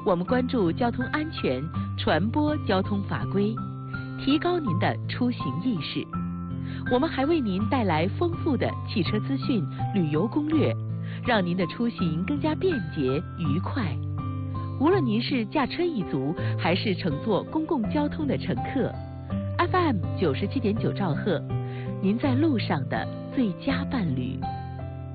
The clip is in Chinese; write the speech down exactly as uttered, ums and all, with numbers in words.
我们关注交通安全，传播交通法规，提高您的出行意识。我们还为您带来丰富的汽车资讯、旅游攻略，让您的出行更加便捷愉快。无论您是驾车一族，还是乘坐公共交通的乘客 ，F M 九十七点九兆赫，您在路上的最佳伴侣。